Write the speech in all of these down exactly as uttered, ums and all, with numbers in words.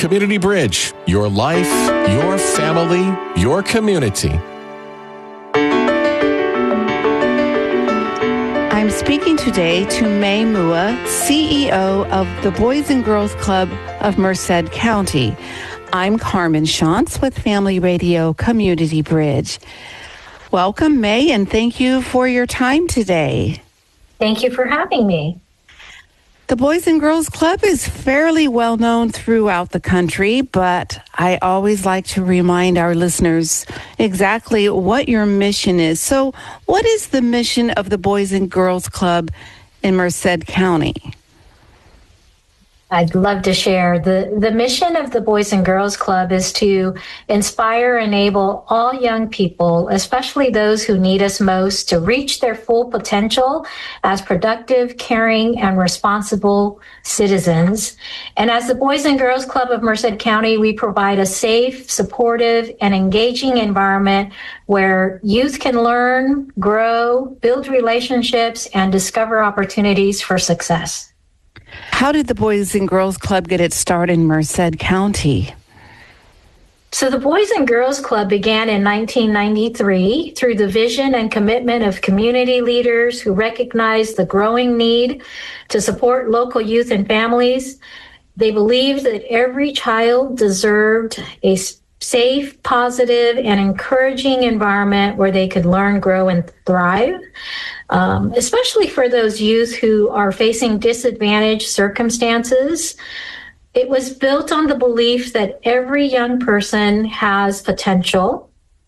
Community Bridge, your life, your family, your community. I'm speaking today to May Mua, C E O of the Boys and Girls Club of Merced County. I'm Carmen Shantz with Family Radio Community Bridge. Welcome, May, and thank you for your time today. Thank you for having me. The Boys and Girls Club is fairly well known throughout the country, but I always like to remind our listeners exactly what your mission is. So what is the mission of the Boys and Girls Club in Merced County? I'd love to share. The, the mission of the Boys and Girls Club is to inspire, enable all young people, especially those who need us most, to reach their full potential as productive, caring, and responsible citizens. And as the Boys and Girls Club of Merced County, we provide a safe, supportive, and engaging environment where youth can learn, grow, build relationships, and discover opportunities for success. How did the Boys and Girls Club get its start in Merced County? So the Boys and Girls Club began in nineteen ninety-three through the vision and commitment of community leaders who recognized the growing need to support local youth and families. They believed that every child deserved a safe, positive, and encouraging environment where they could learn, grow, and thrive. Um, especially for those youth who are facing disadvantaged circumstances. It was built on the belief that every young person has potential.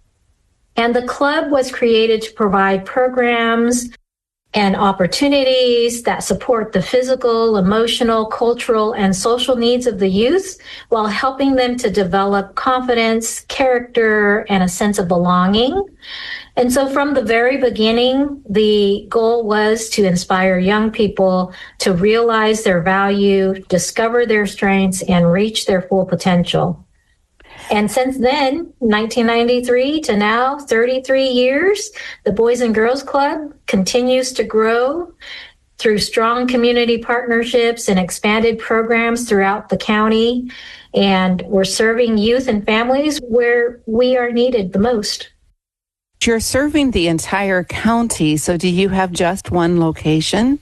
And the club was created to provide programs and opportunities that support the physical, emotional, cultural, and social needs of the youth while helping them to develop confidence, character, and a sense of belonging. And so from the very beginning, the goal was to inspire young people to realize their value, discover their strengths, and reach their full potential. And since then, nineteen ninety-three to now, thirty-three years, the Boys and Girls Club continues to grow through strong community partnerships and expanded programs throughout the county. And we're serving youth and families where we are needed the most. You're serving the entire county, so do you have just one location?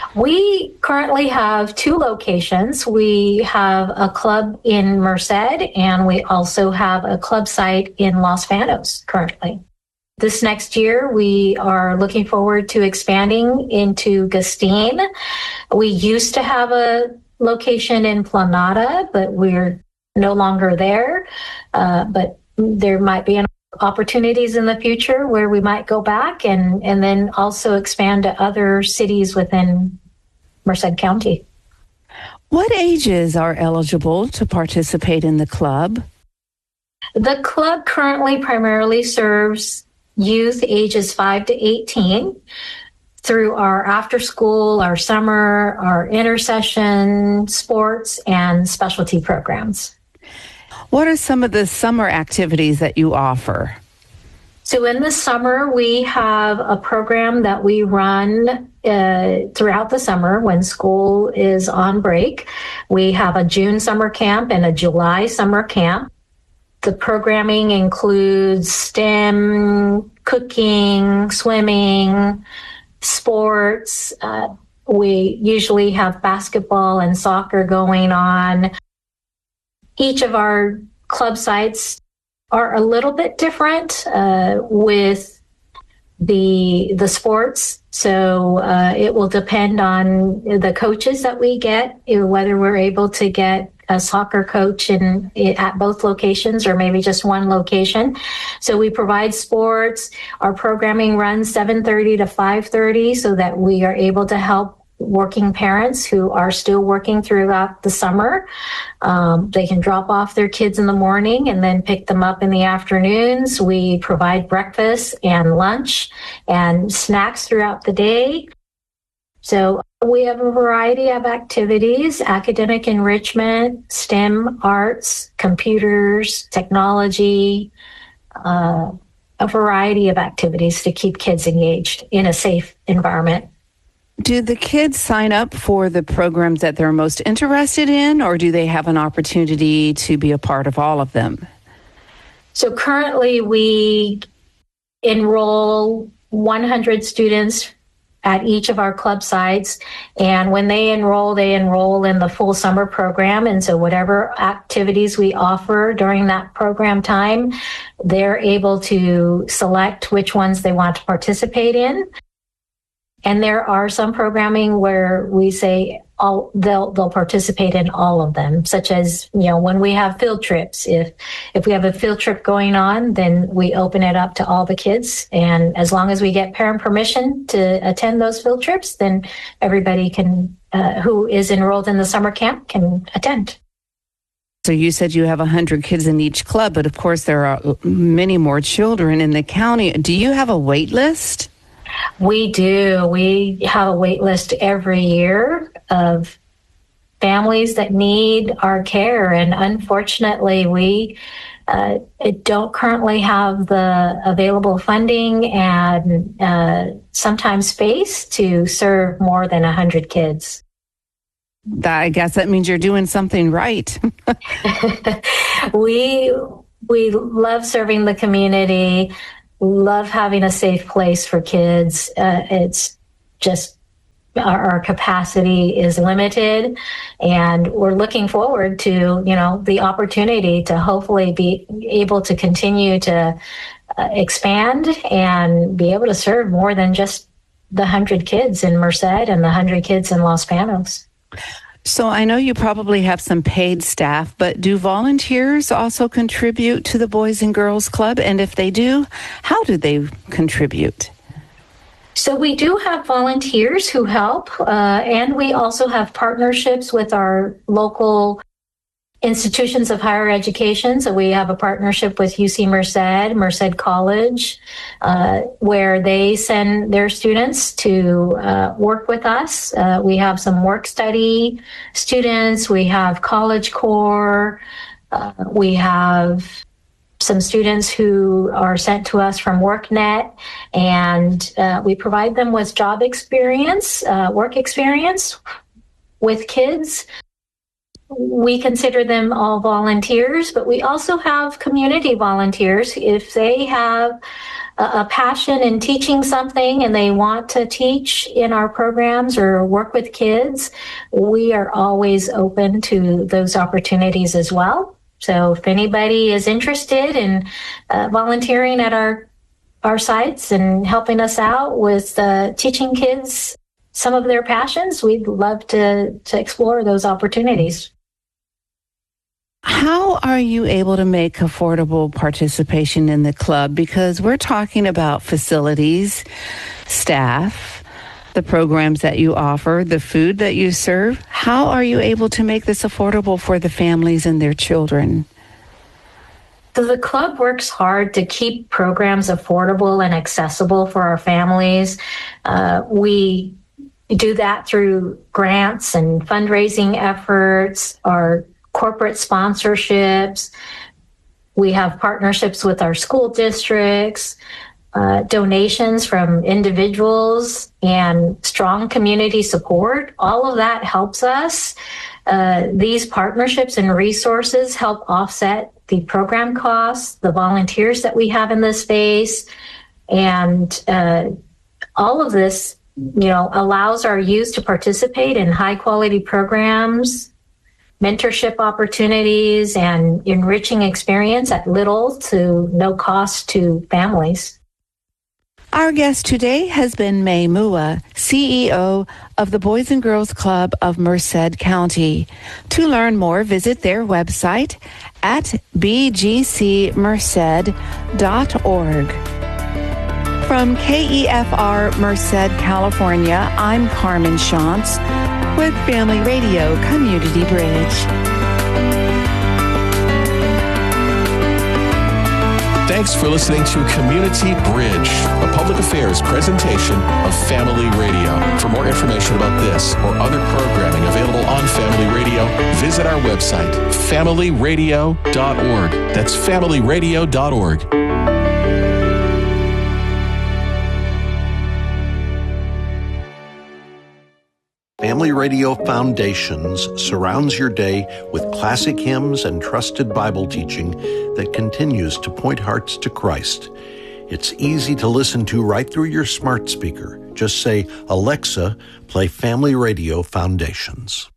We currently have two locations. We have a club in Merced, and we also have a club site in Los Vanos currently. This next year, we are looking forward to expanding into Gustine. We used to have a location in Planada, but we're no longer there. Uh, but there might be an opportunities in the future where we might go back and, and then also expand to other cities within Merced County. What ages are eligible to participate in the club? The club currently primarily serves youth ages five to eighteen through our after school, our summer, our intercession, sports, and specialty programs. What are some of the summer activities that you offer? So in the summer, we have a program that we run uh, throughout the summer when school is on break. We have a June summer camp and a July summer camp. The programming includes STEM, cooking, swimming, sports. Uh, we usually have basketball and soccer going on. Each of our club sites are a little bit different uh, with the the sports. So uh, it will depend on the coaches that we get, whether we're able to get a soccer coach in, at both locations or maybe just one location. So we provide sports. Our programming runs seven thirty to five thirty so that we are able to help working parents who are still working throughout the summer. Um, they can drop off their kids in the morning and then pick them up in the afternoons. We provide breakfast and lunch and snacks throughout the day. So we have a variety of activities: academic enrichment, STEM, arts, computers, technology, uh, a variety of activities to keep kids engaged in a safe environment. Do the kids sign up for the programs that they're most interested in, or do they have an opportunity to be a part of all of them? So currently we enroll one hundred students at each of our club sites. And when they enroll, they enroll in the full summer program. And so whatever activities we offer during that program time, they're able to select which ones they want to participate in. And there are some programming where we say all they'll they'll participate in all of them, such as, you know, when we have field trips. If if we have a field trip going on, then we open it up to all the kids. And as long as we get parent permission to attend those field trips, then everybody can uh, who is enrolled in the summer camp can attend. So you said you have one hundred kids in each club, but of course there are many more children in the county. Do you have a wait list? We do. We have a wait list every year of families that need our care. And unfortunately, we uh, don't currently have the available funding and uh, sometimes space to serve more than one hundred kids. I guess that means you're doing something right. we we love serving the community. Love having a safe place for kids. Uh, it's just our, our capacity is limited, and we're looking forward to, you know, the opportunity to hopefully be able to continue to uh, expand and be able to serve more than just the one hundred kids in Merced and the one hundred kids in Los Panos. So I know you probably have some paid staff, but do volunteers also contribute to the Boys and Girls Club? And if they do, how do they contribute? So we do have volunteers who help, uh, and we also have partnerships with our local institutions of higher education. So we have a partnership with U C Merced, Merced College, uh, where they send their students to uh, work with us. Uh, we have some work study students. We have College Core. Uh, we have some students who are sent to us from WorkNet, and uh, we provide them with job experience, uh, work experience with kids. We consider them all volunteers, but we also have community volunteers. If they have a, a passion in teaching something and they want to teach in our programs or work with kids, we are always open to those opportunities as well. So if anybody is interested in uh, volunteering at our our sites and helping us out with uh, teaching kids some of their passions, we'd love to, to explore those opportunities. How are you able to make affordable participation in the club? Because we're talking about facilities, staff, the programs that you offer, the food that you serve. How are you able to make this affordable for the families and their children? So the club works hard to keep programs affordable and accessible for our families. Uh, we do that through grants and fundraising efforts, our corporate sponsorships. We have partnerships with our school districts, uh, donations from individuals, and strong community support. All of that helps us. Uh, these partnerships and resources help offset the program costs, the volunteers that we have in this space, and uh, all of this, you know, allows our youth to participate in high quality programs, mentorship opportunities, and enriching experience at little to no cost to families. Our guest today has been May Mua, C E O of the Boys and Girls Club of Merced County. To learn more, visit their website at b g c merced dot org. From K E F R Merced, California, I'm Carmen Shantz with Family Radio Community Bridge. Thanks for listening to Community Bridge, a public affairs presentation of Family Radio. For more information about this or other programming available on Family Radio, visit our website, family radio dot org. That's family radio dot org. Family Radio Foundations surrounds your day with classic hymns and trusted Bible teaching that continues to point hearts to Christ. It's easy to listen to right through your smart speaker. Just say, Alexa, play Family Radio Foundations.